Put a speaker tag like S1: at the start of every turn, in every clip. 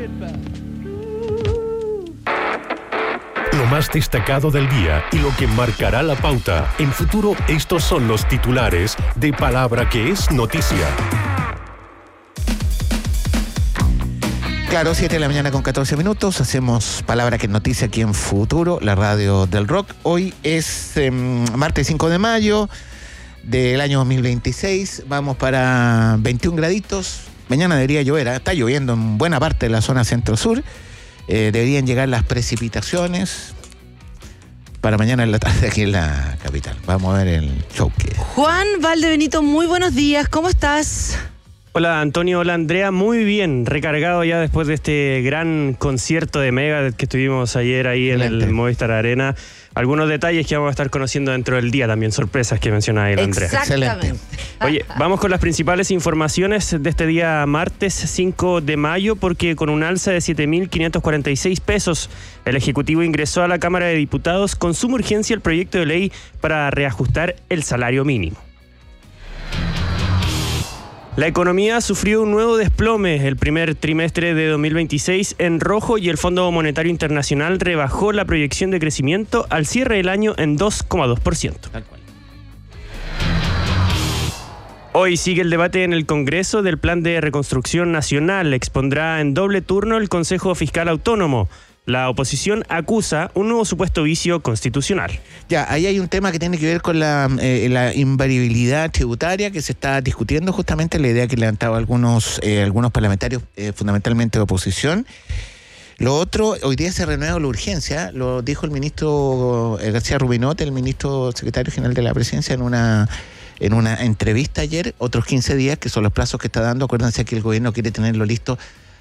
S1: Lo más destacado del día y lo que marcará la pauta. En Futuro, estos son los titulares de Palabra que es noticia.
S2: Claro, 7 de la mañana con 14 minutos. Hacemos Palabra que es noticia aquí en Futuro, la radio del rock. Hoy es martes 5 de mayo del año 2026. Vamos para 21 graditos. Mañana debería llover, está lloviendo en buena parte de la zona centro-sur. Deberían llegar las precipitaciones para mañana en la tarde aquí en la capital. Vamos a ver el show que...
S3: Juan Valdebenito, muy buenos días, ¿cómo estás?
S4: Hola Antonio, hola Andrea, muy bien, recargado ya después de este gran concierto de Megadeth que tuvimos ayer ahí en el Movistar Arena. Algunos detalles que vamos a estar conociendo dentro del día, también sorpresas que menciona ahí la Andrea.
S3: Exactamente.
S4: Oye, vamos con las principales informaciones de este día martes 5 de mayo, porque con un alza de 7.546 pesos, el Ejecutivo ingresó a la Cámara de Diputados con suma urgencia el proyecto de ley para reajustar el salario mínimo. La economía sufrió un nuevo desplome el primer trimestre de 2026 en rojo y el Fondo Monetario Internacional rebajó la proyección de crecimiento al cierre del año en 2,2%. Hoy sigue el debate en el Congreso del Plan de Reconstrucción Nacional. Expondrá en doble turno el Consejo Fiscal Autónomo. La oposición acusa un nuevo supuesto vicio constitucional.
S2: Ya, ahí hay un tema que tiene que ver con la invariabilidad tributaria que se está discutiendo, justamente la idea que levantaban algunos parlamentarios, fundamentalmente de oposición. Lo otro, hoy día se renueva la urgencia, lo dijo el ministro García Rubinot, el ministro secretario general de la Presidencia, en una entrevista ayer, otros 15 días, que son los plazos que está dando. Acuérdense que el gobierno quiere tenerlo listo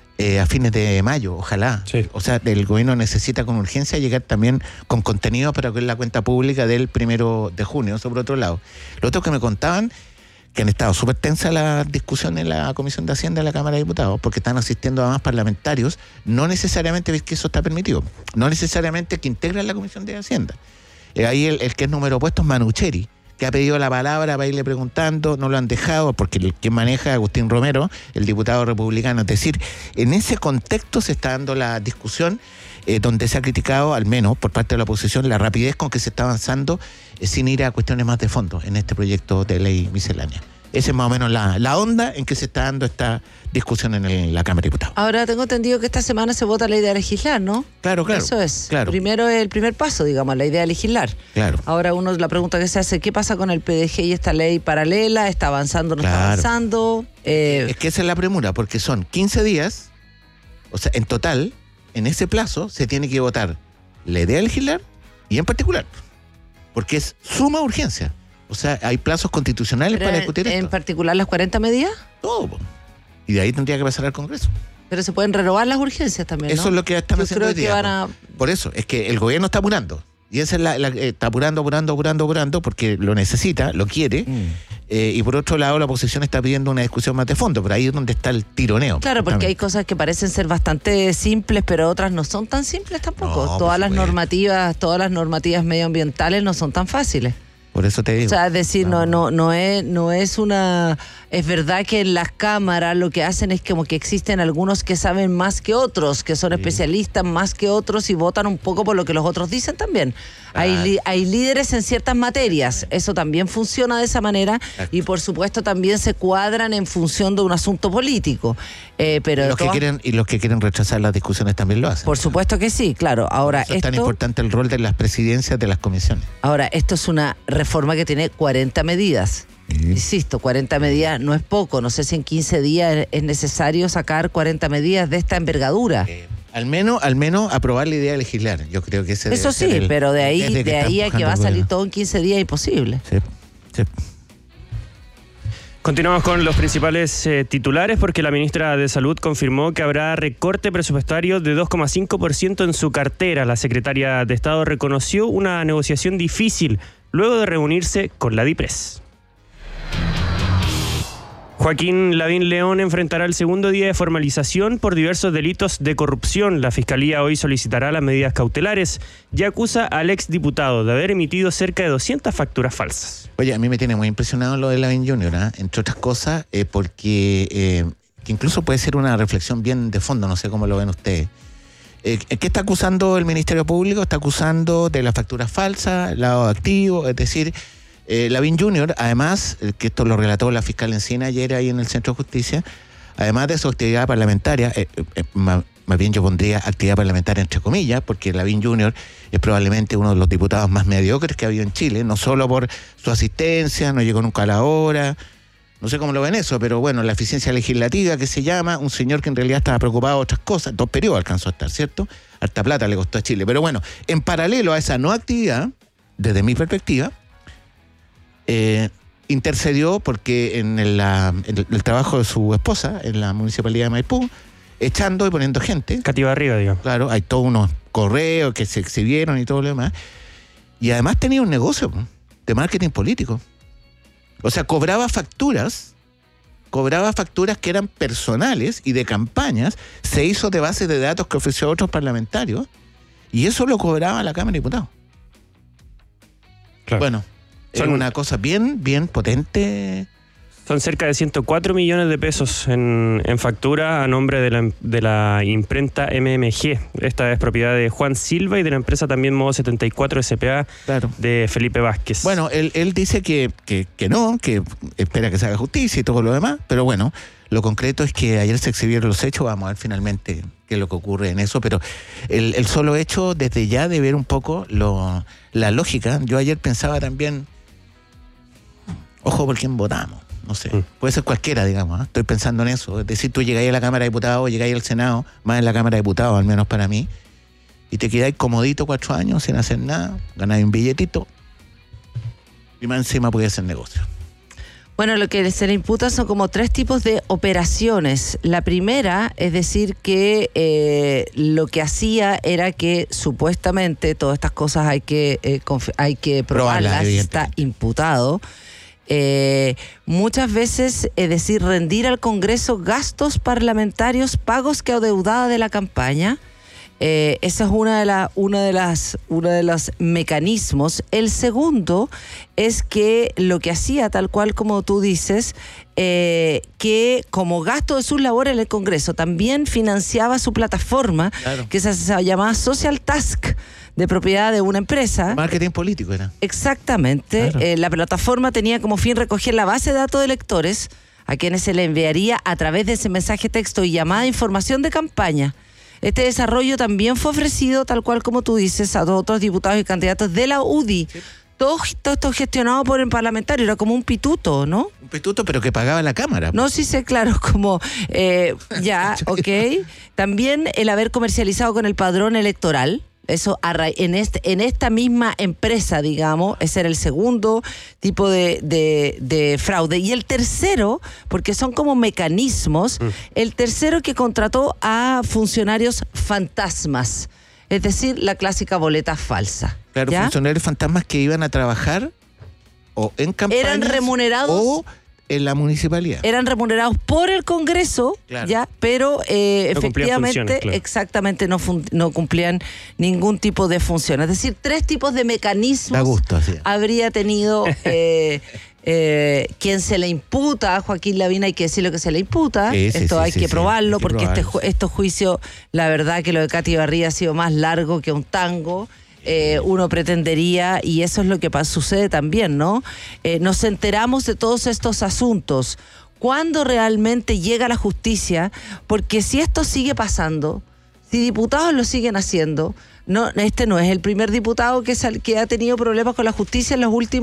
S2: a fines de mayo, ojalá.
S4: Sí.
S2: O sea, el gobierno necesita con urgencia llegar también con contenido para que la cuenta pública del 1 de junio. Eso por otro lado. Lo otro que me contaban, que han estado súper tensas las discusiones en la Comisión de Hacienda de la Cámara de Diputados, porque están asistiendo a más parlamentarios, no necesariamente ves que eso está permitido, no necesariamente que integran la Comisión de Hacienda. Ahí el que es número opuesto es Manucheri, que ha pedido la palabra para irle preguntando, no lo han dejado, porque el que maneja Agustín Romero, el diputado republicano. Es decir, en ese contexto se está dando la discusión, donde se ha criticado, al menos por parte de la oposición, la rapidez con que se está avanzando sin ir a cuestiones más de fondo en este proyecto de ley miscelánea. Esa es más o menos la onda en que se está dando esta discusión en la Cámara de Diputados.
S3: Ahora tengo entendido que esta semana se vota la idea de legislar, ¿no?
S2: Claro.
S3: Eso es.
S2: Claro.
S3: Primero el primer paso, digamos, la idea de legislar.
S2: Claro.
S3: Ahora la pregunta que se hace, ¿qué pasa con el PDG y esta ley paralela? ¿Está avanzando o no está avanzando?
S2: Es que esa es la premura, porque son 15 días, o sea, en total, en ese plazo, se tiene que votar la idea de legislar y en particular, porque es suma urgencia. O sea, hay plazos constitucionales para discutir esto.
S3: ¿En particular las 40 medidas?
S2: Todo. Y de ahí tendría que pasar al Congreso.
S3: Pero se pueden renovar las urgencias también, ¿no?
S2: Eso es lo que están haciendo hoy día.
S3: Van
S2: Por eso, es que el gobierno está apurando. Y esa es está apurando, porque lo necesita, lo quiere. Y por otro lado, la oposición está pidiendo una discusión más de fondo, pero ahí es donde está el tironeo.
S3: Claro, porque hay cosas que parecen ser bastante simples, pero otras no son tan simples tampoco.
S2: No,
S3: todas las normativas medioambientales no son tan fáciles.
S2: Por eso te digo.
S3: O sea, es decir, no es una... Es verdad que en las cámaras lo que hacen es como que existen algunos que saben más que otros, que son especialistas más que otros y votan un poco por lo que los otros dicen también. Hay líderes en ciertas materias, eso también funciona de esa manera. Y por supuesto también se cuadran en función de un asunto político. Pero
S2: los que quieren rechazar las discusiones también lo hacen.
S3: Por supuesto que sí, claro. Ahora,
S2: es tan importante el rol de las presidencias de las comisiones.
S3: Ahora, esto es una reforma que tiene 40 medidas. Insisto, 40 medidas no es poco. No sé si en 15 días es necesario sacar 40 medidas de esta envergadura.
S2: Al menos aprobar la idea de legislar. Yo creo que
S3: eso sí, pero de ahí a que va a salir todo en 15 días imposible.
S2: Sí.
S4: Continuamos con los principales titulares, porque la ministra de Salud confirmó que habrá recorte presupuestario de 2,5% en su cartera. La secretaria de Estado reconoció una negociación difícil luego de reunirse con la DIPRES. Joaquín Lavín León enfrentará el segundo día de formalización por diversos delitos de corrupción. La Fiscalía hoy solicitará las medidas cautelares y acusa al exdiputado de haber emitido cerca de 200 facturas falsas.
S2: Oye, a mí me tiene muy impresionado lo de Lavín Jr., entre otras cosas, porque que incluso puede ser una reflexión bien de fondo, no sé cómo lo ven ustedes. ¿Qué está acusando el Ministerio Público? Está acusando de la factura falsa, lavado de activos, es decir, Lavín Jr., además, que esto lo relató la fiscal Encina ayer ahí en el Centro de Justicia, además de su actividad parlamentaria, más bien yo pondría actividad parlamentaria entre comillas, porque Lavín Jr. es probablemente uno de los diputados más mediocres que ha habido en Chile, no solo por su asistencia, no llegó nunca a la hora, no sé cómo lo ven eso, pero bueno, la eficiencia legislativa que se llama, un señor que en realidad estaba preocupado de otras cosas, 2 periodos alcanzó a estar, ¿cierto? Harta plata le costó a Chile, pero bueno, en paralelo a esa no actividad, desde mi perspectiva, intercedió porque en el trabajo de su esposa en la municipalidad de Maipú, echando y poniendo gente.
S4: Cativa arriba, digamos.
S2: Claro, hay todos unos correos que se exhibieron y todo lo demás. Y además tenía un negocio de marketing político. O sea, cobraba facturas que eran personales y de campañas, se hizo de base de datos que ofreció a otros parlamentarios, y eso lo cobraba la Cámara de Diputados. Claro. Bueno, es una cosa bien, bien potente.
S4: Son cerca de 104 millones de pesos en factura a nombre de la imprenta MMG. Esta es propiedad de Juan Silva y de la empresa también Modo 74 SPA, claro, de Felipe Vázquez.
S2: Bueno, él dice que no, que espera que se haga justicia y todo lo demás, pero bueno, lo concreto es que ayer se exhibieron los hechos, vamos a ver finalmente qué es lo que ocurre en eso, pero el solo hecho desde ya de ver un poco la lógica, yo ayer pensaba también, ojo por quién votamos. No sé, puede ser cualquiera, digamos, ¿eh? Estoy pensando en eso. Es decir, tú llegáis a la Cámara de Diputados, llegáis al Senado, más en la Cámara de Diputados, al menos para mí, y te quedáis comodito 4 años sin hacer nada, ganáis un billetito, y más encima podía hacer negocio.
S3: Bueno, lo que se le imputa son como 3 tipos de operaciones. La primera, es decir, que lo que hacía era que supuestamente todas estas cosas hay que probarlas, está imputado. Muchas veces, es decir, rendir al Congreso gastos parlamentarios pagos que adeudaba de la campaña. Esa es uno de los mecanismos. El segundo es que lo que hacía, tal cual como tú dices, que como gasto de sus labores en el Congreso también financiaba su plataforma, claro, que se llamaba Social Task, de propiedad de una empresa.
S2: Marketing político era.
S3: Exactamente. Claro. La plataforma tenía como fin recoger la base de datos de electores a quienes se le enviaría a través de ese mensaje texto y llamada información de campaña. Este desarrollo también fue ofrecido, tal cual como tú dices, a otros diputados y candidatos de la UDI. Sí. Todo esto gestionado por el parlamentario, era como un pituto, ¿no?
S2: Un pituto, pero que pagaba la Cámara.
S3: No, sí sé, claro, como ya, ok. También el haber comercializado con el padrón electoral. Eso en esta misma empresa, digamos, ese era el segundo tipo de fraude. Y el tercero, porque son como mecanismos, el tercero que contrató a funcionarios fantasmas, es decir, la clásica boleta falsa.
S2: Claro, ¿ya? Funcionarios fantasmas que iban a trabajar o en campañas,
S3: eran remunerados
S2: o en la municipalidad.
S3: Eran remunerados por el Congreso, claro, ya, pero efectivamente, claro, exactamente no cumplían ningún tipo de función. Es decir, 3 tipos de mecanismos habría tenido quien se le imputa a Joaquín Lavín. Hay que decir lo que se le imputa. Esto hay que probarlo, porque estos juicios, la verdad que lo de Katy Barriga ha sido más largo que un tango. Uno pretendería, y eso es lo que sucede también, ¿no? Nos enteramos de todos estos asuntos. ¿Cuándo realmente llega la justicia? Porque si esto sigue pasando, si diputados lo siguen haciendo, no, este no es el primer diputado que ha tenido problemas con la justicia en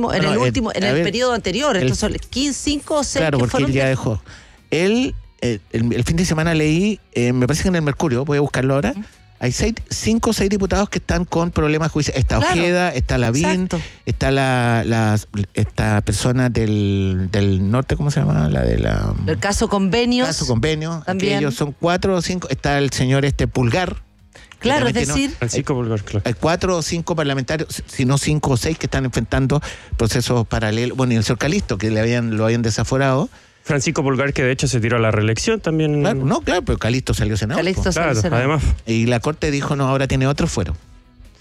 S3: el periodo anterior. Estos son 5 o 6.
S2: Claro, porque él ya dejó. El fin de semana leí, me parece que en el Mercurio, voy a buscarlo ahora. Hay 5 o 6 diputados que están con problemas judiciales. Está Ojeda, está Lavín, está esta persona del norte, ¿cómo se llama?
S3: El caso Convenios.
S2: Caso Convenio.
S3: También.
S2: Ellos son 4 o 5. Está el señor Pulgar.
S3: Claro, es decir,
S4: Francisco Pulgar, claro.
S2: Hay 4 o 5 parlamentarios, si no 5 o 6, que están enfrentando procesos paralelos. Bueno, y el señor Calisto, que lo habían desaforado.
S4: Francisco Pulgar, que de hecho se tiró a la reelección también.
S2: Claro, pero Calisto salió senador.
S4: Claro, además.
S2: Y la Corte dijo, no, ahora tiene otro fuero.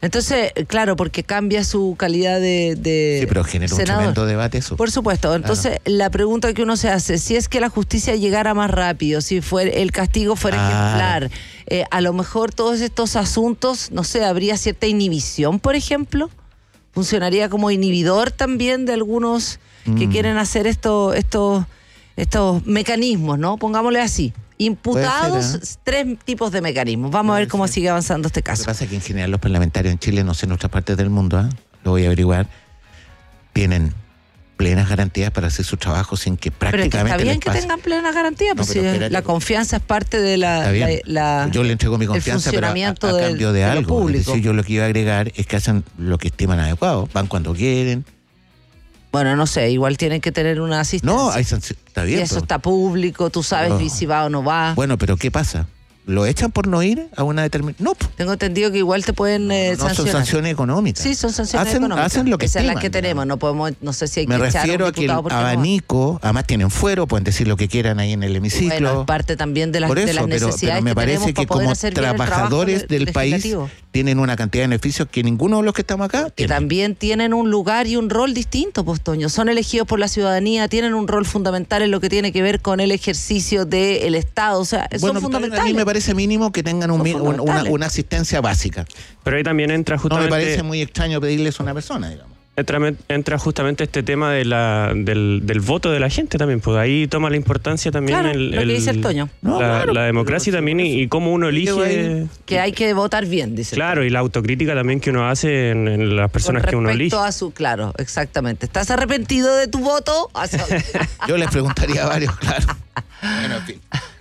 S3: Entonces, claro, porque cambia su calidad de
S2: Sí, pero genera un
S3: senador.
S2: tremendo debate eso.
S3: Por supuesto. Entonces, la pregunta que uno se hace, si es que la justicia llegara más rápido, si el castigo fuera ejemplar, a lo mejor todos estos asuntos, no sé, habría cierta inhibición, por ejemplo. Funcionaría como inhibidor también de algunos que quieren hacer estos mecanismos, ¿no? Pongámosle así. Imputados,
S2: Puede ser,
S3: 3 tipos de mecanismos. Vamos a ver cómo sigue avanzando este
S2: Lo
S3: caso.
S2: que pasa es que en general los parlamentarios en Chile, no sé en otras partes del mundo, lo voy a averiguar, tienen plenas garantías para hacer su trabajo sin que
S3: Pero
S2: prácticamente
S3: está bien
S2: les
S3: que
S2: pase.
S3: tengan plena garantía,
S2: No,
S3: pues
S2: pero
S3: si
S2: espérate.
S3: la confianza es parte de
S2: Está bien.
S3: la
S2: Yo le entrego mi confianza, pero a
S3: funcionamiento
S2: cambio de
S3: de lo
S2: algo. Es
S3: público.
S2: decir, yo lo que iba a agregar es que hacen lo que estiman adecuado. Van cuando quieren.
S3: Bueno, no sé, igual tienen que tener una asistencia.
S2: No, hay sanciones. Está
S3: y
S2: bien.
S3: eso
S2: pero-
S3: está público, tú sabes
S2: No.
S3: si va o no va.
S2: Bueno, pero ¿qué pasa? ¿Lo echan por no ir a una determinada...? No,
S3: Tengo entendido que igual te pueden
S2: no son
S3: sancionar.
S2: sanciones económicas.
S3: Sí, son sanciones
S2: hacen,
S3: económicas.
S2: Hacen lo que
S3: Esa es la
S2: estiman,
S3: que tenemos,
S2: digamos.
S3: no podemos, no sé si hay
S2: Me
S3: que echar a
S2: refiero
S3: un
S2: a que el
S3: diputado porque no va.
S2: abanico, además tienen fuero, pueden decir lo que quieran ahí en el hemiciclo.
S3: Bueno, es parte también de las,
S2: Por eso,
S3: de las
S2: pero
S3: necesidades
S2: me
S3: que tenemos
S2: parece
S3: para
S2: que
S3: poder
S2: como
S3: hacer bien el trabajo
S2: trabajadores del país
S3: legislativo.
S2: tienen una cantidad de beneficios que ninguno de los que estamos acá
S3: Que
S2: tiene.
S3: también tienen un lugar y un rol distinto, pues, Toño. Son elegidos por la ciudadanía, tienen un rol fundamental en lo que tiene que ver con el ejercicio del Estado. O sea,
S2: Bueno,
S3: son
S2: a mí
S3: fundamentales.
S2: me parece mínimo que tengan
S3: Son fundamentales.
S2: una asistencia básica.
S4: Pero ahí también entra
S2: No me
S4: justamente...
S2: parece muy extraño pedirle eso a una persona, digamos.
S4: Entra justamente este tema del voto de la gente también, pues ahí toma la importancia también
S3: Claro, lo que dice el Toño.
S2: No, claro,
S4: la democracia
S2: pero
S4: también y cómo uno
S2: Llego
S4: elige.
S2: ahí.
S3: Que hay que votar bien, dice.
S4: Claro, y la autocrítica también que uno hace en las personas que uno elige.
S3: a su, claro, exactamente. ¿Estás arrepentido de tu voto?
S2: Yo les preguntaría a varios, claro. Bueno, en fin.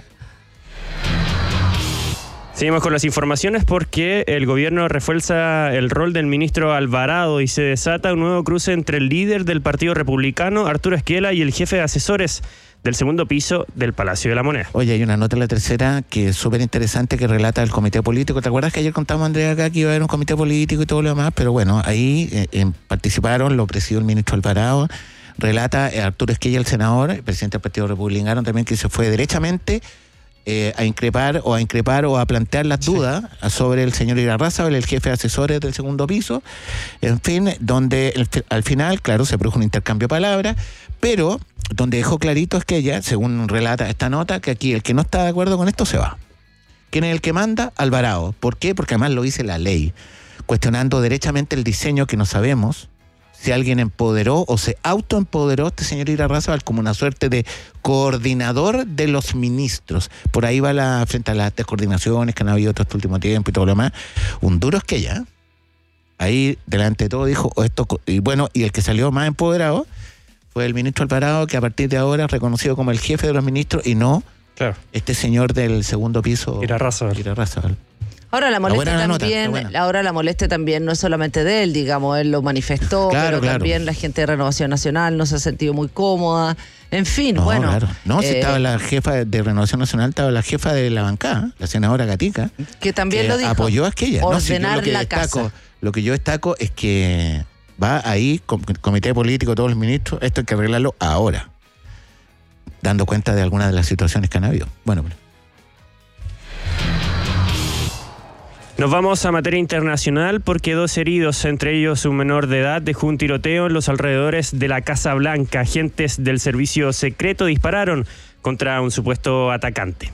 S4: Seguimos con las informaciones porque el gobierno refuerza el rol del ministro Alvarado y se desata un nuevo cruce entre el líder del Partido Republicano, Arturo Esquela, y el jefe de asesores del segundo piso del Palacio de la Moneda.
S2: Oye, hay una nota en La Tercera que es súper interesante que relata el comité político. ¿Te acuerdas que ayer contamos, Andrea, acá que iba a haber un comité político y todo lo demás? Pero bueno, ahí participaron, lo presidió el ministro Alvarado. Relata Arturo Esquella, el senador, el presidente del Partido Republicano también, que se fue derechamente a increpar o a plantear las dudas sobre el señor Irarrázaval, el jefe de asesores del segundo piso, en fin, donde al final, claro, se produjo un intercambio de palabras, pero donde dejó clarito es que ella, según relata esta nota, que aquí el que no está de acuerdo con esto se va. ¿Quién es el que manda? Alvarado. ¿Por qué? Porque además lo dice la ley, cuestionando derechamente el diseño que no sabemos si alguien empoderó o se autoempoderó a este señor Irarrázaval como una suerte de coordinador de los ministros. Por ahí va frente a las descoordinaciones que han habido todo este último tiempo y todo lo demás. Un duro es que ella, ahí delante de todo dijo, y bueno, y el que salió más empoderado fue el ministro Alvarado, que a partir de ahora es reconocido como el jefe de los ministros y no
S4: Claro.
S2: este señor del segundo piso.
S4: Irarrázaval.
S3: Ahora la molestia
S2: buena la nota,
S3: también,
S2: está buena.
S3: ahora la molestia también no es solamente de él, digamos, él lo manifestó,
S2: Claro,
S3: pero
S2: claro.
S3: también la gente de Renovación Nacional no se ha sentido muy cómoda. En fin,
S2: No,
S3: bueno.
S2: claro. No, si estaba la jefa de Renovación Nacional, estaba la jefa de la bancada, la senadora Gatica,
S3: que también
S2: que
S3: lo dijo.
S2: apoyó a Esquella. No, si yo
S3: Ordenar la casa.
S2: Lo que yo destaco es que va ahí, comité político, todos los ministros, esto hay que arreglarlo ahora, dando cuenta de algunas de las situaciones que han habido. Bueno,
S4: Nos vamos a materia internacional porque 2 heridos, entre ellos un menor de edad, dejó un tiroteo en los alrededores de la Casa Blanca. Agentes del servicio secreto dispararon contra un supuesto atacante.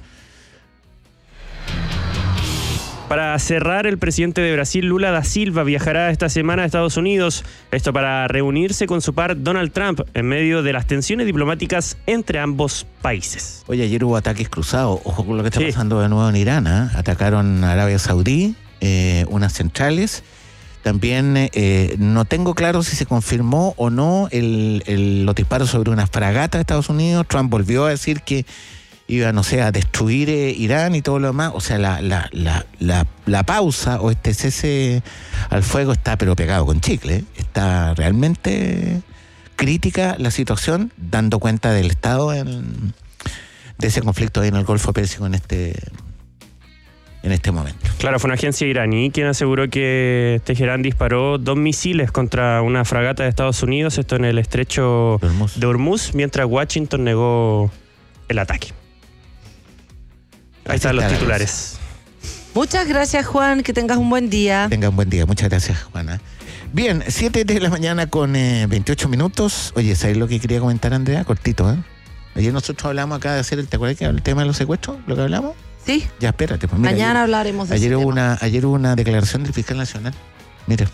S4: Para cerrar, el presidente de Brasil, Lula da Silva, viajará esta semana a Estados Unidos. Esto para reunirse con su par Donald Trump en medio de las tensiones diplomáticas entre ambos países.
S2: oye, ayer hubo ataques cruzados. Ojo con lo que está
S4: Sí.
S2: pasando de nuevo en Irán. Atacaron a Arabia Saudí, unas centrales. También no tengo claro si se confirmó o no los disparos sobre una fragata de Estados Unidos. Trump volvió a decir que iba, no sé, a destruir Irán y todo lo demás. O sea, la pausa o este cese al fuego está pero pegado con chicle. Está realmente crítica la situación, dando cuenta del estado de ese conflicto ahí en el Golfo Pérsico en este momento.
S4: Claro, fue una agencia iraní quien aseguró que Teherán disparó 2 misiles contra una fragata de Estados Unidos, esto en el estrecho de Hormuz, mientras Washington negó el ataque. Ahí están los titulares.
S3: Muchas gracias, Juan, que tengas un buen día.
S2: Tenga un buen día, muchas gracias, Juana. Bien, 7 de la mañana con 28 minutos. Oye, ¿sabes lo que quería comentar, Andrea? Cortito, ¿eh? Ayer nosotros hablamos acá de hacer ¿te acuerdas que el tema de los secuestros? ¿Lo que hablamos?
S3: Sí.
S2: Ya, espérate. Pues, mira,
S3: Mañana hablaremos de
S2: ayer
S3: ese
S2: hubo
S3: tema.
S2: ayer hubo una declaración del fiscal nacional. Mira.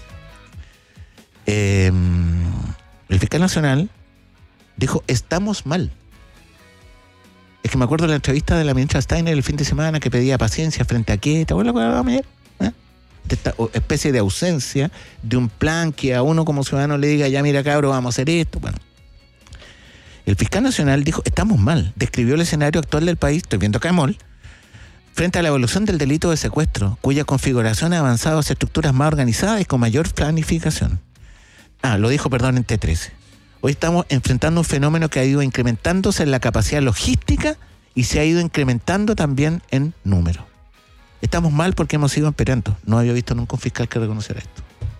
S2: El fiscal nacional dijo, estamos mal. Es que me acuerdo de la entrevista de la ministra Steiner el fin de semana que pedía paciencia frente a qué, ¿te acuerdas lo que hablábamos ayer? De esta especie de ausencia de un plan que a uno como ciudadano le diga, ya mira cabro, vamos a hacer esto. Bueno, el fiscal nacional dijo, estamos mal. Describió el escenario actual del país, estoy viendo acá en MOL, frente a la evolución del delito de secuestro, cuya configuración ha avanzado hacia estructuras más organizadas y con mayor planificación. Lo dijo, perdón, en T13. Hoy estamos enfrentando un fenómeno que ha ido incrementándose en la capacidad logística y se ha ido incrementando también en número. Estamos mal porque hemos ido esperando. No había visto nunca un fiscal que reconociera esto.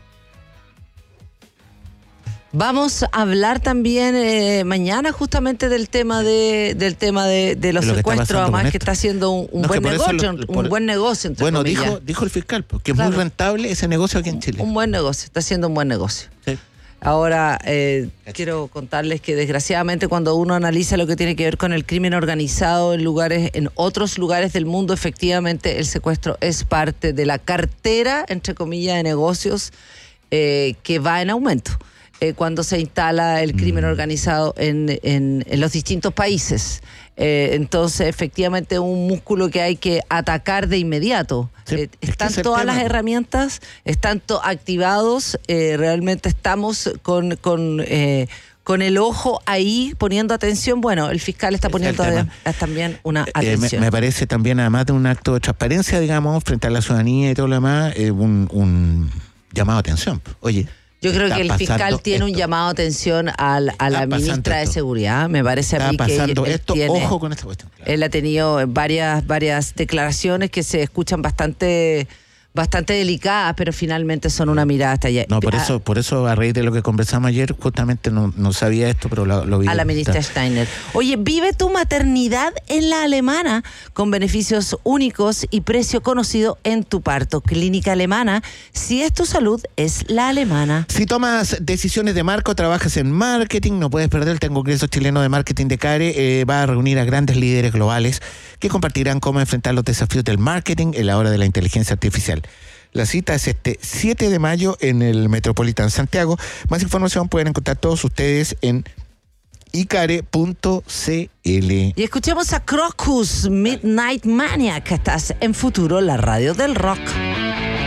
S3: Vamos a hablar también mañana justamente del tema de los secuestros, además que está haciendo un buen negocio, un buen negocio. Entre
S2: bueno,
S3: comillas.
S2: dijo el fiscal, porque es muy rentable ese negocio aquí en Chile.
S3: Un buen negocio, está haciendo un buen negocio.
S2: Sí.
S3: Ahora, quiero contarles que desgraciadamente cuando uno analiza lo que tiene que ver con el crimen organizado en otros lugares del mundo, efectivamente el secuestro es parte de la cartera, entre comillas, de negocios que va en aumento. Cuando se instala el crimen organizado en los distintos países. Entonces, efectivamente, es un músculo que hay que atacar de inmediato. Sí, están todas las herramientas, están activados, realmente estamos con el ojo ahí poniendo atención. Bueno, el fiscal está poniendo también una atención.
S2: Me parece también, además de un acto de transparencia, digamos, frente a la ciudadanía y todo lo demás, un llamado a atención. Oye,
S3: yo creo que el fiscal tiene un llamado de atención a la ministra de Seguridad. Me parece a mí que
S2: ojo con esta cuestión. Claro.
S3: Él ha tenido varias declaraciones que se escuchan bastante delicadas, pero finalmente son una mirada hasta allá.
S2: No, por eso a raíz de lo que conversamos ayer, justamente no sabía esto, pero lo vi.
S3: A la ministra Steiner. Oye, vive tu maternidad en la Alemana, con beneficios únicos y precio conocido en tu parto. Clínica Alemana, si es tu salud, es la Alemana.
S2: Si tomas decisiones de marca, trabajas en marketing, no puedes perderte el Congreso Chileno de Marketing de CARE. Va a reunir a grandes líderes globales que compartirán cómo enfrentar los desafíos del marketing en la hora de la inteligencia artificial. La cita es este 7 de mayo en el Metropolitan Santiago. Más información pueden encontrar todos ustedes en icare.cl.
S3: Y escuchemos a Crocus, Midnight Maniac, que estás en Futuro, la radio del rock.